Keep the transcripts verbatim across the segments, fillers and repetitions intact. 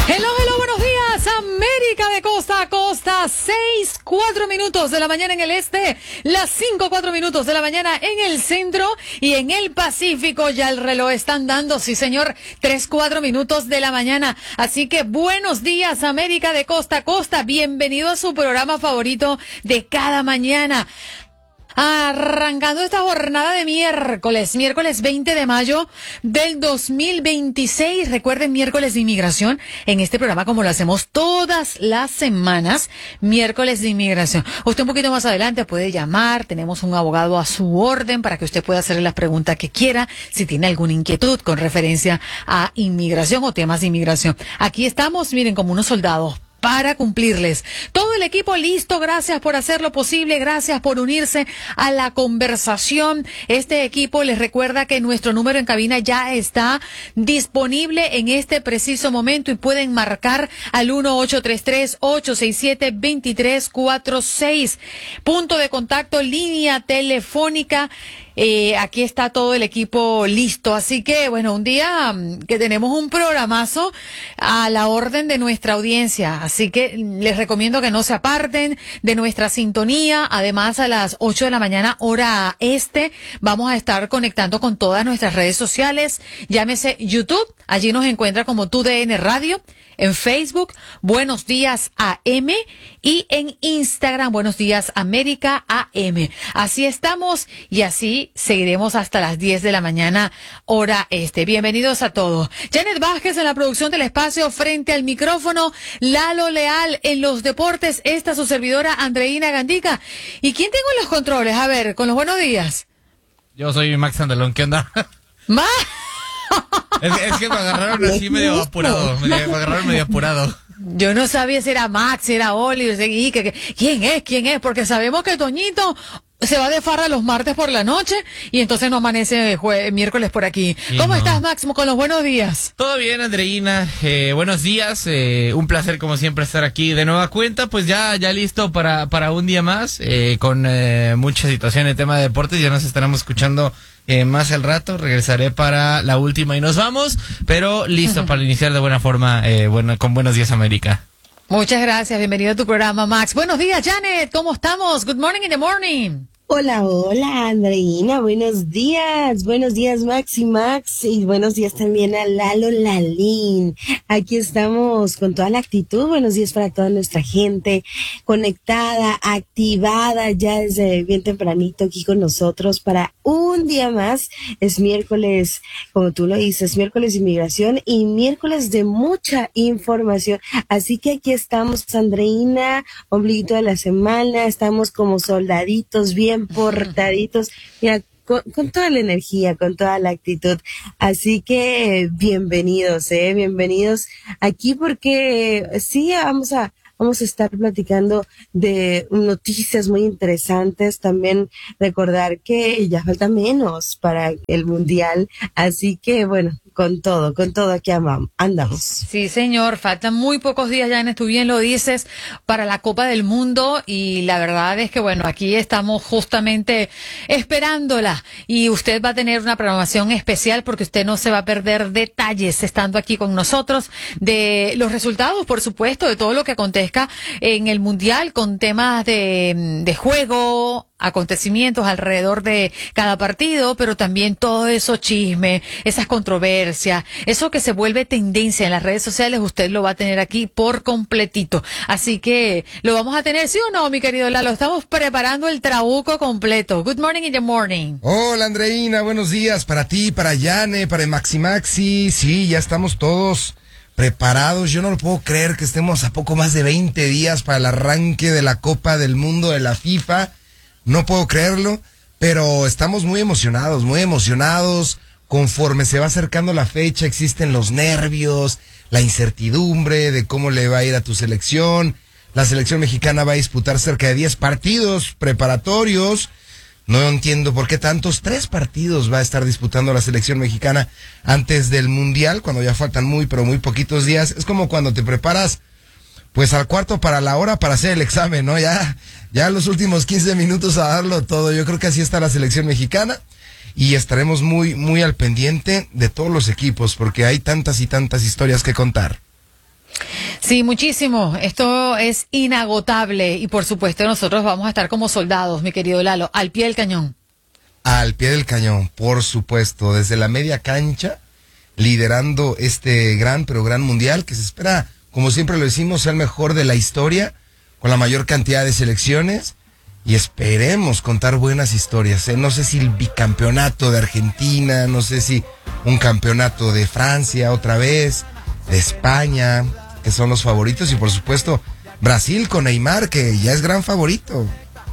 Hello, hello, buenos días, América de costa a costa, seis, cuatro minutos de la mañana en el este, las cinco, cuatro minutos de la mañana en el centro y en el Pacífico ya el reloj están dando, sí señor, tres, cuatro minutos de la mañana. Así que buenos días, América de costa a costa, bienvenido a su programa favorito de cada mañana. Arrancando esta jornada de miércoles, miércoles veinte de mayo del dos mil veintiséis. Recuerden, miércoles de inmigración en este programa, como lo hacemos todas las semanas, miércoles de inmigración. Usted un poquito más adelante puede llamar, tenemos un abogado a su orden para que usted pueda hacerle las preguntas que quiera, si tiene alguna inquietud con referencia a inmigración o temas de inmigración. Aquí estamos, miren, como unos soldados para cumplirles. Todo el equipo listo, gracias por hacerlo posible, gracias por unirse a la conversación. Este equipo les recuerda que nuestro número en cabina ya está disponible en este preciso momento y pueden marcar al uno ocho tres tres, ocho seis siete, dos tres cuatro seis. Punto de contacto, línea telefónica. Eh, aquí está todo el equipo listo, así que bueno, un día um, que tenemos un programazo a la orden de nuestra audiencia, así que les recomiendo que no se aparten de nuestra sintonía. Además, a las ocho de la mañana hora este vamos a estar conectando con todas nuestras redes sociales, llámese YouTube, allí nos encuentra como Tu D N Radio, en Facebook, Buenos Días A M, y en Instagram, Buenos Días América A M. Así estamos y así seguiremos hasta las diez de la mañana, hora este. Bienvenidos a todos. Janet Vázquez en la producción del espacio, frente al micrófono, Lalo Leal en los deportes, esta su servidora Andreina Gandica. ¿Y quién tengo en los controles? A ver, con los buenos días. Yo soy Max Andalón, ¿qué onda? ¡Más! Es, es que me agarraron así medio apurado, me, me agarraron medio apurado. Yo no sabía si era Max, si era Oli, y que, que, ¿quién es? ¿Quién es? Porque sabemos que Toñito se va de farra los martes por la noche y entonces no amanece jue- miércoles por aquí. Sí, ¿Cómo no. estás, Máximo, con los buenos días? Todo bien, Andreina, eh, buenos días, eh, un placer como siempre estar aquí de nueva cuenta, pues ya ya listo para para un día más, eh, con eh, mucha situación en tema de deportes, ya nos estaremos escuchando eh, más al rato, regresaré para la última y nos vamos, pero listo para iniciar de buena forma, eh, bueno, con Buenos Días América. Muchas gracias, bienvenido a tu programa, Max. Buenos días, Janet, ¿cómo estamos? Good morning in the morning. Hola, hola, Andreina, buenos días, buenos días, Max y Max, y buenos días también a Lalo Lalín. Aquí estamos con toda la actitud, buenos días para toda nuestra gente conectada, activada ya desde bien tempranito aquí con nosotros para un día más. Es miércoles, como tú lo dices, miércoles de inmigración y miércoles de mucha información. Así que aquí estamos, Andreina, ombliguito de la semana, estamos como soldaditos bien portaditos, mira, con, con toda la energía, con toda la actitud. Así que bienvenidos, eh, bienvenidos aquí porque sí, vamos a Vamos a estar platicando de noticias muy interesantes. También recordar que ya falta menos para el Mundial. Así que, bueno, con todo, con todo aquí andamos. Sí, señor, faltan muy pocos días, Janet, tú bien lo dices, para la Copa del Mundo y la verdad es que, bueno, aquí estamos justamente esperándola y usted va a tener una programación especial porque usted no se va a perder detalles estando aquí con nosotros de los resultados, por supuesto, de todo lo que acontezca en el Mundial con temas de, de juego, acontecimientos alrededor de cada partido, pero también todo eso chisme, esas controversias, eso que se vuelve tendencia en las redes sociales, usted lo va a tener aquí por completito. Así que lo vamos a tener, ¿sí o no, mi querido Lalo? Estamos preparando el trabuco completo. Good morning in the morning. Hola, Andreina, buenos días para ti, para Yane, para Maxi Maxi. Sí, ya estamos todos preparados. Yo no lo puedo creer que estemos a poco más de veinte días para el arranque de la Copa del Mundo de la FIFA. No puedo creerlo, pero estamos muy emocionados, muy emocionados. Conforme se va acercando la fecha, existen los nervios, la incertidumbre de cómo le va a ir a tu selección. La selección mexicana va a disputar cerca de diez partidos preparatorios. No entiendo por qué tantos, tres partidos va a estar disputando la selección mexicana antes del Mundial, cuando ya faltan muy, pero muy poquitos días. Es como cuando te preparas, pues al cuarto para la hora para hacer el examen, ¿no? Ya, ya los últimos quince minutos a darlo todo. Yo creo que así está la selección mexicana y estaremos muy, muy al pendiente de todos los equipos, porque hay tantas y tantas historias que contar. Sí, muchísimo. Esto es inagotable y por supuesto nosotros vamos a estar como soldados, mi querido Lalo, al pie del cañón. Al pie del cañón, por supuesto, desde la media cancha, liderando este gran, pero gran mundial que se espera, como siempre lo decimos, sea el mejor de la historia, con la mayor cantidad de selecciones, y esperemos contar buenas historias. ¿eh? No sé si el bicampeonato de Argentina, no sé si un campeonato de Francia otra vez, de España, que son los favoritos, y por supuesto Brasil con Neymar, que ya es gran favorito.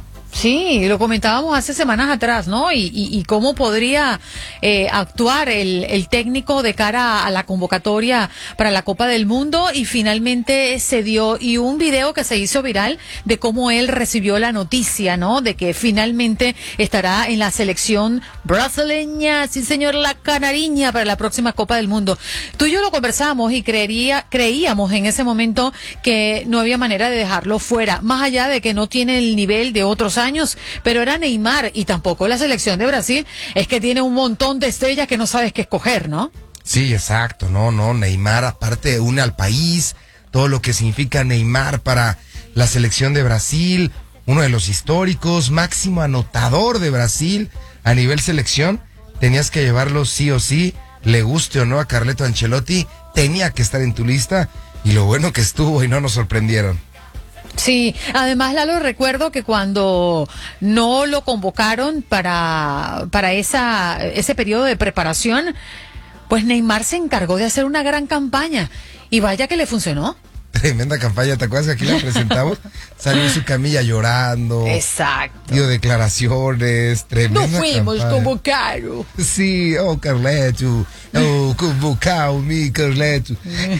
Sí, lo comentábamos hace semanas atrás, ¿no? Y, y, y cómo podría eh, actuar el, el técnico de cara a la convocatoria para la Copa del Mundo, y finalmente se dio, y un video que se hizo viral de cómo él recibió la noticia, ¿no? De que finalmente estará en la selección brasileña, sí señor, la canariña, para la próxima Copa del Mundo. Tú y yo lo conversamos y creería, creíamos en ese momento que no había manera de dejarlo fuera, más allá de que no tiene el nivel de otros años, pero era Neymar, y tampoco la selección de Brasil es que tiene un montón de estrellas que no sabes qué escoger, ¿no? Sí, exacto, no, no, Neymar aparte une al país, todo lo que significa Neymar para la selección de Brasil, uno de los históricos, máximo anotador de Brasil a nivel selección, tenías que llevarlo sí o sí, le guste o no a Carleto Ancelotti, tenía que estar en tu lista, y lo bueno que estuvo y no nos sorprendieron. Sí, además Lalo, recuerdo que cuando no lo convocaron para, para esa, ese periodo de preparación, pues Neymar se encargó de hacer una gran campaña, y vaya que le funcionó. Tremenda campaña, ¿te acuerdas que aquí la presentamos? Salió en su camilla llorando. Exacto. Dio declaraciones, tremenda No fuimos campaña. convocados. Sí, oh Carleto, oh convocado mi Carleto.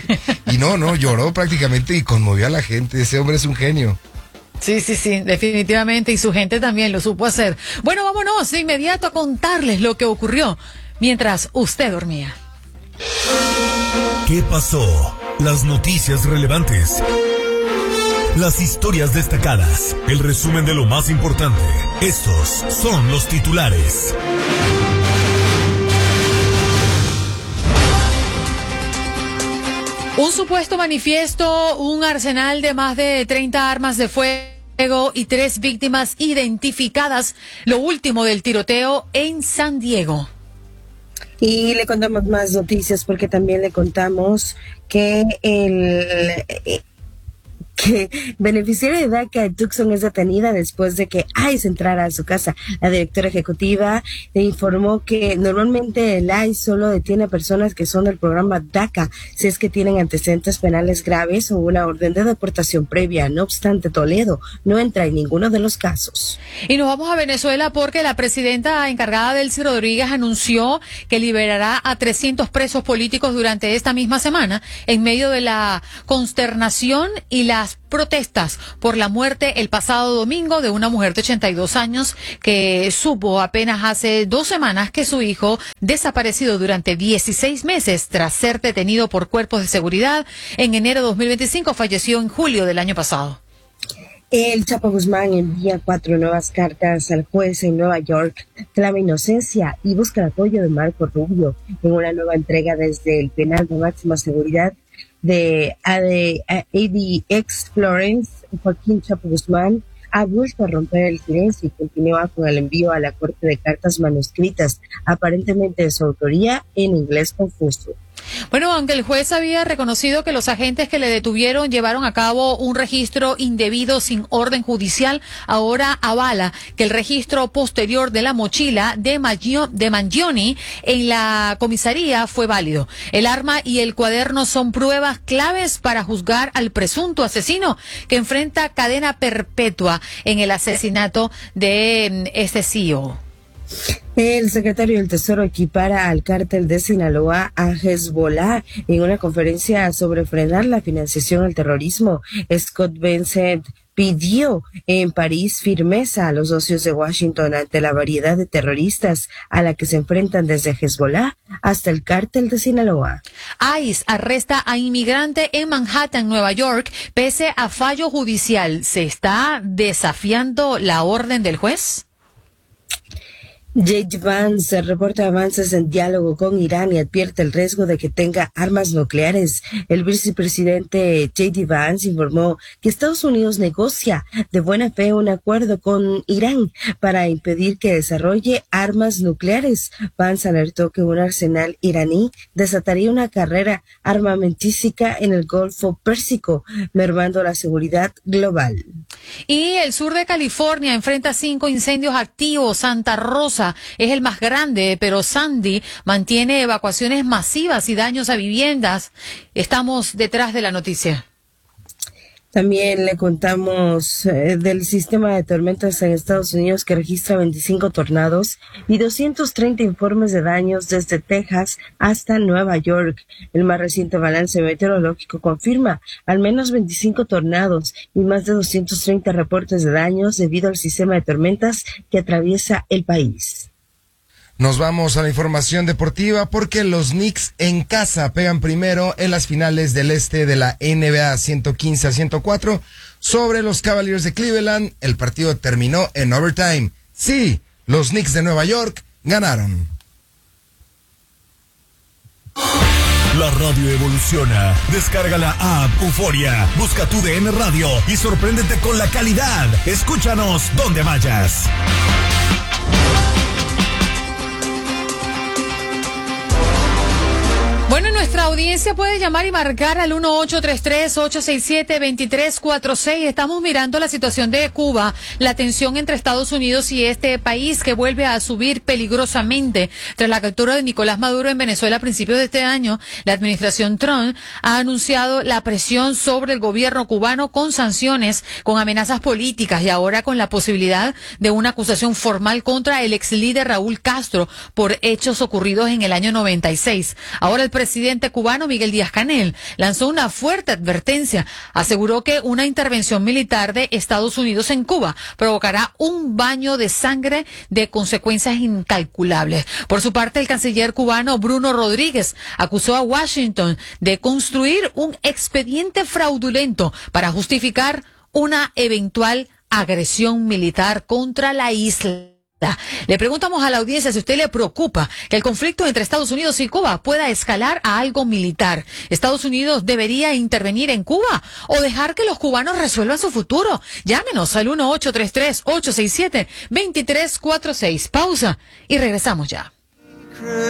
Y no, no, lloró prácticamente y conmovió a la gente. Ese hombre es un genio. Sí, sí, sí, definitivamente, y su gente también lo supo hacer. Bueno, vámonos de inmediato a contarles lo que ocurrió mientras usted dormía. ¿Qué pasó? Las noticias relevantes, las historias destacadas, el resumen de lo más importante. Estos son los titulares. Un supuesto manifiesto, un arsenal de más de treinta armas de fuego y tres víctimas identificadas. Lo último del tiroteo en San Diego. Y le contamos más noticias porque también le contamos que el que beneficiaria de DACA, Tucson, es detenida después de que ICE entrara a su casa. La directora ejecutiva le informó que normalmente el ICE solo detiene a personas que son del programa DACA si es que tienen antecedentes penales graves o una orden de deportación previa. No obstante, Toledo no entra en ninguno de los casos. Y nos vamos a Venezuela porque la presidenta encargada, Delcy Rodríguez, anunció que liberará a trescientos presos políticos durante esta misma semana en medio de la consternación y las protestas por la muerte el pasado domingo de una mujer de ochenta y dos años que supo apenas hace dos semanas que su hijo, desaparecido durante dieciséis meses tras ser detenido por cuerpos de seguridad en enero de dos mil veinticinco, falleció en julio del año pasado. El Chapo Guzmán envía cuatro nuevas cartas al juez en Nueva York, clama inocencia y busca el apoyo de Marco Rubio en una nueva entrega desde el penal de máxima seguridad de A D X Florence. Joaquín Chapo Guzmán ha vuelto a romper el silencio y continúa con el envío a la corte de cartas manuscritas, aparentemente de su autoría, en inglés confuso. Bueno, aunque el juez había reconocido que los agentes que le detuvieron llevaron a cabo un registro indebido sin orden judicial, ahora avala que el registro posterior de la mochila de, Maggio, de Mangione en la comisaría fue válido. El arma y el cuaderno son pruebas claves para juzgar al presunto asesino que enfrenta cadena perpetua en el asesinato de este C E O. El secretario del Tesoro equipara al cártel de Sinaloa a Hezbollah en una conferencia sobre frenar la financiación al terrorismo. Scott Bessent pidió en París firmeza a los socios de Washington ante la variedad de terroristas a la que se enfrentan desde Hezbollah hasta el cártel de Sinaloa. ICE arresta a inmigrante en Manhattan, Nueva York, pese a fallo judicial. ¿Se está desafiando la orden del juez? J D. Vance reporta avances en diálogo con Irán y advierte el riesgo de que tenga armas nucleares. El vicepresidente J D. Vance informó que Estados Unidos negocia de buena fe un acuerdo con Irán para impedir que desarrolle armas nucleares. Vance alertó que un arsenal iraní desataría una carrera armamentística en el Golfo Pérsico, mermando la seguridad global. Y el sur de California enfrenta cinco incendios activos. Santa Rosa es el más grande, pero Sandy mantiene evacuaciones masivas y daños a viviendas. Estamos detrás de la noticia. También le contamos eh, del sistema de tormentas en Estados Unidos que registra veinticinco tornados y doscientos treinta informes de daños desde Texas hasta Nueva York. El más reciente balance meteorológico confirma al menos veinticinco tornados y más de doscientos treinta reportes de daños debido al sistema de tormentas que atraviesa el país. Nos vamos a la información deportiva porque los Knicks en casa pegan primero en las finales del este de la N B A ciento quince a ciento cuatro sobre los Cavaliers de Cleveland. El partido terminó en overtime. Sí, los Knicks de Nueva York ganaron. La radio evoluciona. Descarga la app Euforia. Busca tu D N Radio y sorpréndete con la calidad. Escúchanos donde vayas. Bueno, nuestra audiencia puede llamar y marcar al uno ocho tres tres, ocho seis siete, dos tres cuatro seis. Estamos mirando la situación de Cuba, la tensión entre Estados Unidos y este país que vuelve a subir peligrosamente. Tras la captura de Nicolás Maduro en Venezuela a principios de este año, la administración Trump ha anunciado la presión sobre el gobierno cubano con sanciones, con amenazas políticas y ahora con la posibilidad de una acusación formal contra el ex líder Raúl Castro por hechos ocurridos en el año noventa y seis. Ahora el presidente cubano Miguel Díaz-Canel lanzó una fuerte advertencia. Aseguró que una intervención militar de Estados Unidos en Cuba provocará un baño de sangre de consecuencias incalculables. Por su parte, el canciller cubano Bruno Rodríguez acusó a Washington de construir un expediente fraudulento para justificar una eventual agresión militar contra la isla. Le preguntamos a la audiencia si a usted le preocupa que el conflicto entre Estados Unidos y Cuba pueda escalar a algo militar. ¿Estados Unidos debería intervenir en Cuba o dejar que los cubanos resuelvan su futuro? Llámenos al uno ocho tres tres, ocho seis siete, dos tres cuatro seis. Pausa y regresamos ya.